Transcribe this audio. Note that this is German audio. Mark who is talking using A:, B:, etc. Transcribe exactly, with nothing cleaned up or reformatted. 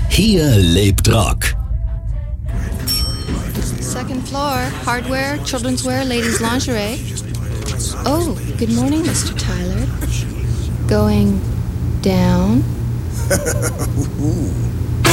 A: Hier lebt Rock.
B: Second floor, hardware, children's wear, ladies' lingerie. Oh, good morning, Mister Tyler. Going down?